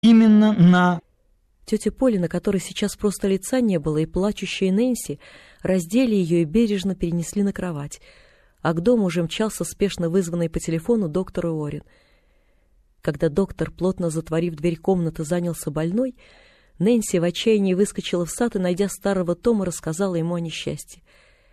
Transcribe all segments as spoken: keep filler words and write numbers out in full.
именно на... Тетя Поля, на которой сейчас просто лица не было, и плачущая Нэнси, раздели ее и бережно перенесли на кровать, а к дому уже мчался спешно вызванный по телефону доктор Уоррен. Когда доктор, плотно затворив дверь комнаты, занялся больной, Нэнси в отчаянии выскочила в сад и, найдя старого Тома, рассказала ему о несчастье.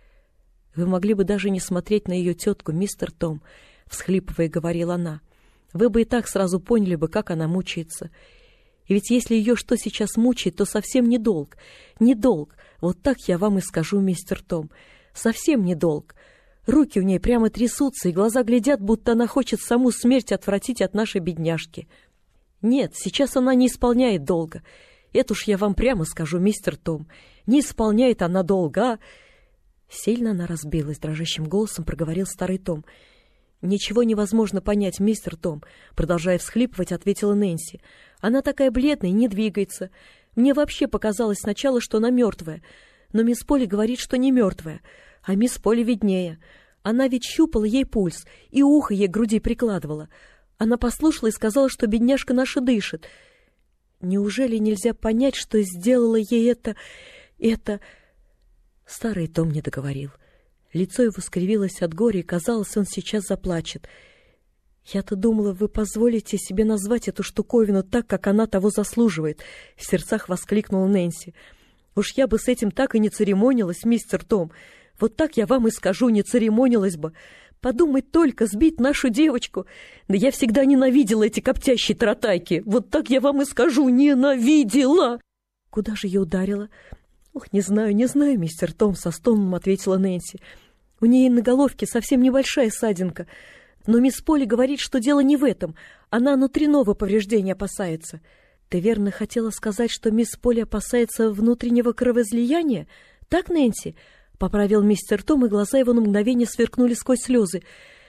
«Вы могли бы даже не смотреть на ее тетку, мистер Том», — всхлипывая, говорила она. «Вы бы и так сразу поняли бы, как она мучается. И ведь если ее что сейчас мучает, то совсем не долг. Не долг. Вот так я вам и скажу, мистер Том. Совсем не долг. Руки у ней прямо трясутся, и глаза глядят, будто она хочет саму смерть отвратить от нашей бедняжки. Нет, сейчас она не исполняет долга. Это уж я вам прямо скажу, мистер Том. Не исполняет она долга, а...» Сильно она разбилась, дрожащим голосом проговорил старый Том. «Ничего невозможно понять, мистер Том», — продолжая всхлипывать, ответила Нэнси. «Она такая бледная и не двигается. Мне вообще показалось сначала, что она мертвая. Но мисс Поли говорит, что не мертвая. А мисс Поли виднее. Она ведь щупала ей пульс и ухо ей к груди прикладывала. Она послушала и сказала, что бедняжка наша дышит. Неужели нельзя понять, что сделала ей это... это...» Старый Том не договорил. Лицо его скривилось от горя, и, казалось, он сейчас заплачет. «Я-то думала, вы позволите себе назвать эту штуковину так, как она того заслуживает», — в сердцах воскликнула Нэнси. «Уж я бы с этим так и не церемонилась, мистер Том. Вот так я вам и скажу, не церемонилась бы. Подумать только, сбить нашу девочку. Да я всегда ненавидела эти коптящие таратайки. Вот так я вам и скажу, ненавидела!» «Куда же ее ударила?» «Ох, не знаю, не знаю, мистер Том», — со стоном ответила Нэнси. «У нее на головке совсем небольшая ссадинка. Но мисс Поли говорит, что дело не в этом. Она внутреннего повреждения опасается». «Ты верно хотела сказать, что мисс Поли опасается внутреннего кровоизлияния? Так, Нэнси?» — поправил мистер Том, и глаза его на мгновение сверкнули сквозь слезы.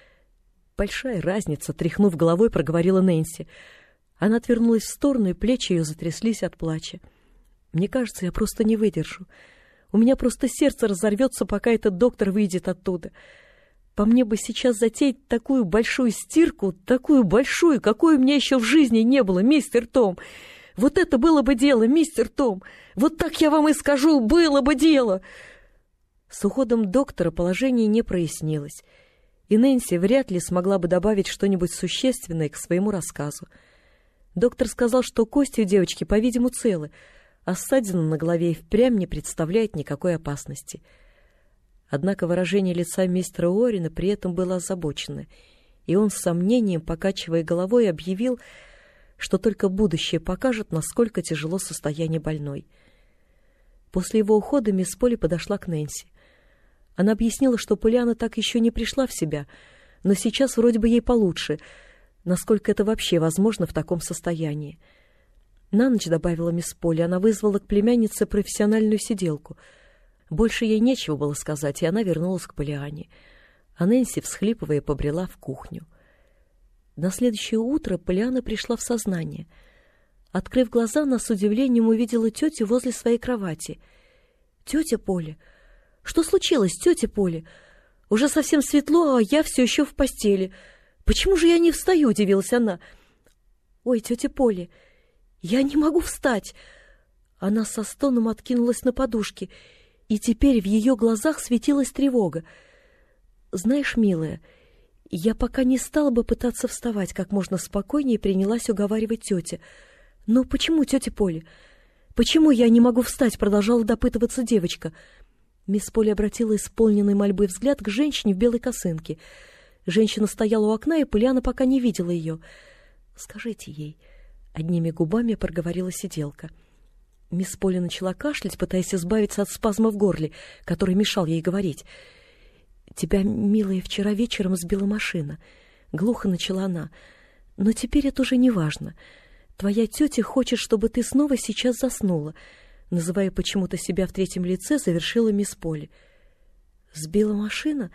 «Большая разница», — тряхнув головой, проговорила Нэнси. Она отвернулась в сторону, и плечи ее затряслись от плача. «Мне кажется, я просто не выдержу. У меня просто сердце разорвется, пока этот доктор выйдет оттуда. По мне бы сейчас затеять такую большую стирку, такую большую, какой у меня еще в жизни не было, мистер Том. Вот это было бы дело, мистер Том. Вот так я вам и скажу, было бы дело». С уходом доктора положение не прояснилось, и Нэнси вряд ли смогла бы добавить что-нибудь существенное к своему рассказу. Доктор сказал, что кости у девочки, по-видимому, целы, а ссадина на голове и впрямь не представляет никакой опасности. Однако выражение лица мистера Уоррена при этом было озабочено, и он с сомнением, покачивая головой, объявил, что только будущее покажет, насколько тяжело состояние больной. После его ухода мисс Поли подошла к Нэнси. Она объяснила, что Полианна так еще не пришла в себя, но сейчас вроде бы ей получше, насколько это вообще возможно в таком состоянии. На ночь, добавила мисс Поли, она вызвала к племяннице профессиональную сиделку. Больше ей нечего было сказать, и она вернулась к Полианне. А Нэнси, всхлипывая, побрела в кухню. На следующее утро Полианна пришла в сознание. Открыв глаза, она с удивлением увидела тетю возле своей кровати. «Тетя Поля! Что случилось, тетя Поля? Уже совсем светло, а я все еще в постели. Почему же я не встаю?» — удивилась она. «Ой, тетя Поля! Я не могу встать!» Она со стоном откинулась на подушки, и теперь в ее глазах светилась тревога. «Знаешь, милая, я пока не стала бы пытаться вставать как можно спокойнее», принялась уговаривать тетя. «Но почему, тетя Поля? Почему я не могу встать?» — продолжала допытываться девочка. Мисс Поля обратила исполненный мольбы взгляд к женщине в белой косынке. Женщина стояла у окна, и Полианна пока не видела ее. «Скажите ей», — одними губами проговорила сиделка. Мисс Поля начала кашлять, пытаясь избавиться от спазма в горле, который мешал ей говорить. «Тебя, милая, вчера вечером сбила машина», — глухо начала она. «Но теперь это уже не важно. Твоя тетя хочет, чтобы ты снова сейчас заснула», — называя почему-то себя в третьем лице, завершила мисс Поля. «Сбила машина?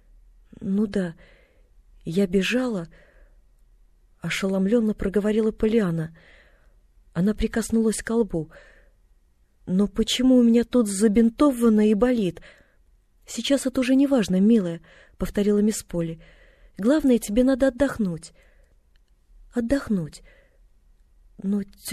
Ну да, я бежала», — ошеломленно проговорила Полианна. Она прикоснулась к лбу. «Но почему у меня тут забинтовано и болит?» «Сейчас это уже не важно, милая», — повторила мисс Поли. «Главное, тебе надо отдохнуть». «Отдохнуть? Но